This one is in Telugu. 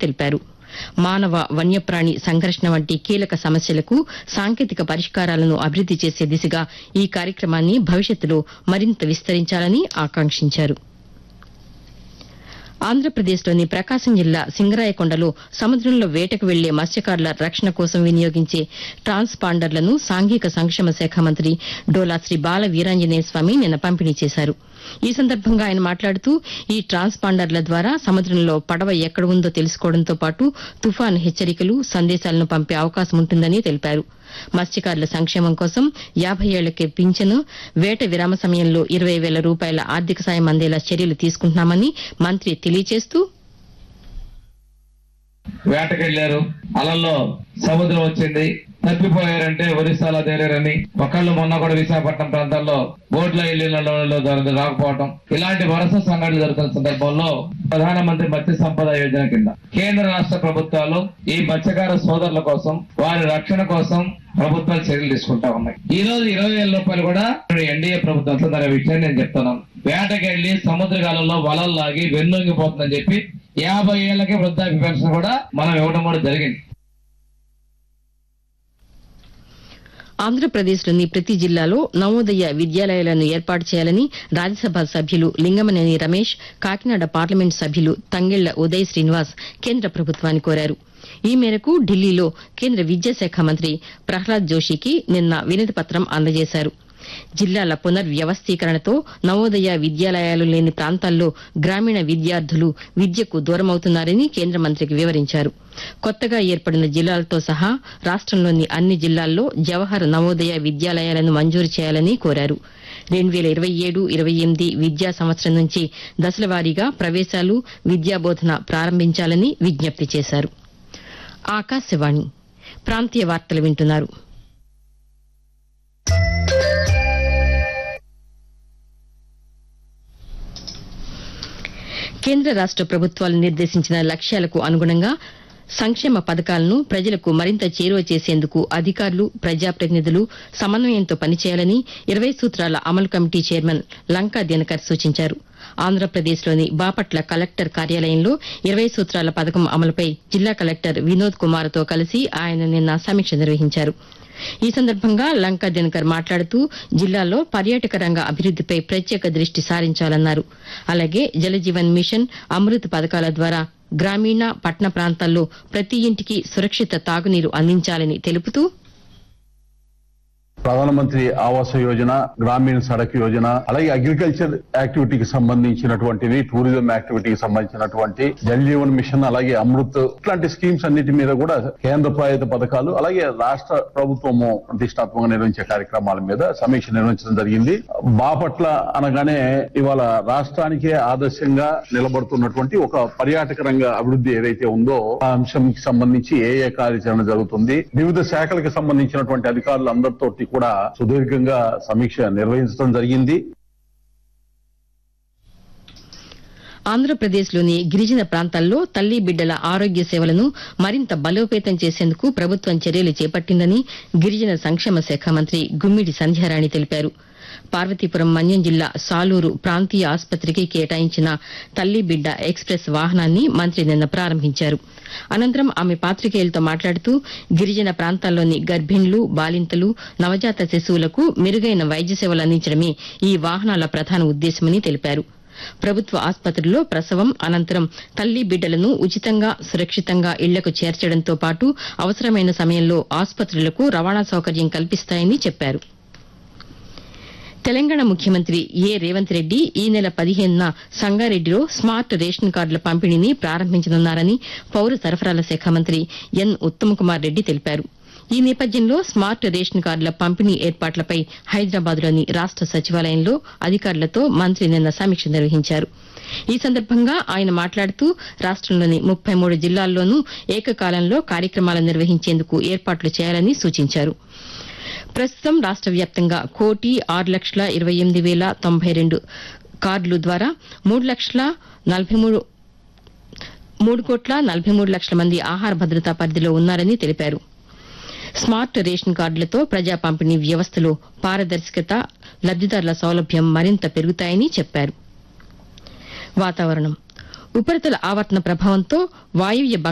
తెలిపారు. మానవ వన్యప్రాణి సంఘర్షణ వంటి కీలక సమస్యలకు సాంకేతిక పరిష్కారాలను అభివృద్ది చేసే దిశగా ఈ కార్యక్రమాన్ని భవిష్యత్తులో మరింత విస్తరించాలని ఆకాంక్షించారు. ఆంధ్రప్రదేశ్లోని ప్రకాశం జిల్లా సింగరాయకొండలో సముద్రంలో వేటకు వెళ్లే మత్స్యకారుల రక్షణ కోసం వినియోగించే ట్రాన్స్పాండర్లను సాంఘిక సంక్షేమ శాఖ మంత్రి డోలా శ్రీ బాల వీరాంజనేయ స్వామి నిన్న పంపిణీ చేశారు. ఈ సందర్భంగా ఆయన మాట్లాడుతూ ఈ ట్రాన్స్పాండర్ల ద్వారా సముద్రంలో పడవ ఎక్కడ ఉందో తెలుసుకోవడంతో పాటు తుఫాను హెచ్చరికలు సందేశాలను పంపే అవకాశం ఉంటుందని తెలిపారు. మత్స్యకారుల సంక్షేమం కోసం 50 ఏళ్లకే పింఛను, వేట విరామ సమయంలో 20,000 రూపాయల ఆర్థిక సాయం అందేలా చర్యలు తీసుకుంటున్నామని మంత్రి తెలియజేస్తూ, వేటకెళ్లారు, అలల్లో సముద్రం వచ్చింది, తప్పిపోయారంటే ఒరిస్సాలో తేలారని, ఒకళ్ళు మొన్న కూడా విశాఖపట్నం ప్రాంతాల్లో బోట్లో ఇళ్లలో రాకపోవడం, ఇలాంటి వరుస సంఘటనలు జరుగుతున్న సందర్భంలో ప్రధానమంత్రి మత్స్య సంపద యోజన కింద కేంద్ర రాష్ట్ర ప్రభుత్వాలు ఈ మత్స్యకార సోదరుల కోసం, వారి రక్షణ కోసం ప్రభుత్వాలు చర్యలు తీసుకుంటా ఉన్నాయి. ఈ రోజు 20,000 రూపాయలు కూడా ఎన్డీఏ ప్రభుత్వం తన విషయాన్ని నేను చెప్తున్నాను. వేటకెళ్లి సముద్రగాలంలో వలలు లాగి వెన్నొంగిపోతుందని చెప్పి 50 ఏళ్లకే వృద్ధాప్య పెన్షన్ కూడా మనం ఇవ్వడం కూడా జరిగింది. ఆంధ్రప్రదేశ్లోని ప్రతి జిల్లాలో నవోదయ విద్యాలయాలను ఏర్పాటు చేయాలని రాజ్యసభ సభ్యులు లింగమనేని రమేష్, కాకినాడ పార్లమెంటు సభ్యులు తంగెళ్ల ఉదయ్ శ్రీనివాస్ కేంద్ర ప్రభుత్వాన్ని కోరారు. ఈ మేరకు ఢిల్లీలో కేంద్ర విద్యాశాఖ మంత్రి ప్రహ్లాద్ జోషికి నిన్న వినతి పత్రం అందజేశారు. జిల్లాల పునర్వ్యవస్థీకరణతో నవోదయ విద్యాలయాలు లేని ప్రాంతాల్లో గ్రామీణ విద్యార్థులు విద్యకు దూరమవుతున్నారని కేంద్ర మంత్రికి వివరించారు. కొత్తగా ఏర్పడిన జిల్లాలతో సహా రాష్టంలోని అన్ని జిల్లాల్లో జవహర్ నవోదయ విద్యాలయాలను మంజూరు చేయాలని కోరారు. 2027-28 విద్యా సంవత్సరం నుంచి దశలవారీగా ప్రవేశాలు, విద్యాబోధన ప్రారంభించాలని విజ్ఞప్తి చేశారు. ఆకాశవాణి ప్రాంతీయ వార్తలు వింటున్నారు. కేంద్ర రాష్ట ప్రభుత్వాలు నిర్దేశించిన లక్ష్యాలకు అనుగుణంగా సంక్షేమ పథకాలను ప్రజలకు మరింత చేరువ చేసేందుకు అధికారులు, ప్రజాప్రతినిధులు సమన్వయంతో పనిచేయాలని 20 సూత్రాల అమలు కమిటీ చైర్మన్ లంకా దినకర్ సూచించారు. ఆంధ్రప్రదేశ్లోని బాపట్ల కలెక్టర్ కార్యాలయంలో 20 సూత్రాల పథకం అమలుపై జిల్లా కలెక్టర్ వినోద్ కుమార్తో కలిసి ఆయన నిన్న సమీక్ష నిర్వహించారు. ఈ సందర్భంగా లంకా దినకర్ మాట్లాడుతూ జిల్లాలో పర్యాటక రంగ అభివృద్దిపై ప్రత్యేక దృష్టి సారించాలన్నారు. అలాగే జలజీవన్ మిషన్, అమృత్ పథకాల ద్వారా గ్రామీణ, పట్టణ ప్రాంతాల్లో ప్రతి ఇంటికి సురక్షిత తాగునీరు అందించాలని తెలుపుతూ, ప్రధానమంత్రి ఆవాస యోజన, గ్రామీణ సడక్ యోజన, అలాగే అగ్రికల్చర్ యాక్టివిటీకి సంబంధించినటువంటివి, టూరిజం యాక్టివిటీకి సంబంధించినటువంటి జల్ జీవన్ మిషన్, అలాగే అమృత్, ఇట్లాంటి స్కీమ్స్ అన్నిటి మీద కూడా కేంద్ర ప్రాయోజిత పథకాలు, అలాగే రాష్ట్ర ప్రభుత్వము ప్రతిష్టాత్మకంగా నిర్వహించే కార్యక్రమాల మీద సమీక్ష నిర్వహించడం జరిగింది. బాపట్ల అనగానే ఇవాళ రాష్ట్రానికే ఆదర్శంగా నిలబడుతున్నటువంటి ఒక పర్యాటక రంగ అభివృద్ధి ఏదైతే ఉందో ఆ అంశంకి సంబంధించి ఏ కార్యాచరణ జరుగుతుంది, వివిధ శాఖలకు సంబంధించినటువంటి అధికారులందరితోటి కూడా సుదీర్ఘంగా సమీక్ష నిర్వహించడం జరిగింది. ఆంధ్రప్రదేశ్లోని గిరిజన ప్రాంతాల్లో తల్లి బిడ్డల ఆరోగ్య సేవలను మరింత బలోపేతం చేసేందుకు ప్రభుత్వం చర్యలు చేపట్టిందని గిరిజన సంక్షేమ శాఖ మంత్రి గుమ్మిడి సంధ్యారాణి తెలిపారు. పార్వతీపురం మన్యం జిల్లా సాలూరు ప్రాంతీయ ఆసుపత్రికి కేటాయించిన తల్లి బిడ్డ ఎక్స్ప్రెస్ వాహనాన్ని మంత్రి నిన్న ప్రారంభించారు. అనంతరం ఆమె పాతికేయులతో మాట్లాడుతూ గిరిజన ప్రాంతాల్లోని గర్భిణులు, బాలింతలు, నవజాత శిశువులకు మెరుగైన వైద్య సేవలు అందించడమే ఈ వాహనాల ప్రధాన ఉద్దేశమని తెలిపారు. ప్రభుత్వ ఆసుపత్రుల్లో ప్రసవం అనంతరం తల్లి బిడ్డలను ఉచితంగా, సురక్షితంగా ఇళ్లకు చేర్చడంతో పాటు అవసరమైన సమయంలో ఆసుపత్రులకు రవాణా సౌకర్యం కల్పిస్తాయని చెప్పారు. తెలంగాణ ముఖ్యమంత్రి రేవంత్ రెడ్డి ఈ నెల 15న సంగారెడ్డిలో స్మార్ట్ రేషన్ కార్డుల పంపిణీని ప్రారంభించనున్నారని పౌర సరఫరాల శాఖ మంత్రి ఎన్ ఉత్తమ్ కుమార్ రెడ్డి తెలిపారు. ఈ నేపథ్యంలో స్మార్ట్ రేషన్ కార్డుల పంపిణీ ఏర్పాట్లపై హైదరాబాద్లోని రాష్ట సచివాలయంలో అధికారులతో మంత్రి నిన్న సమీక్ష నిర్వహించారు. ఈ సందర్భంగా ఆయన మాట్లాడుతూ రాష్టంలోని 33 జిల్లాల్లోనూ ఏకకాలంలో కార్యక్రమాలు నిర్వహించేందుకు ఏర్పాట్లు చేయాలని సూచించారు. ప్రస్తుతం రాష్ట వ్యాప్తంగా 1,628,092 కార్డుల ద్వారా 3,43,00,000 మంది ఆహార భద్రతా పరిధిలో ఉన్నారని తెలిపారు. స్మార్ట్ రేషన్ కార్డులతో ప్రజా పంపిణీ వ్యవస్థలో పారదర్శకత, లబ్దిదారుల సౌలభ్యం మరింత పెరుగుతాయని చెప్పారు. వాతావరణం ఉపరితల ఆవర్తన ప్రభావంతో వాయువ్య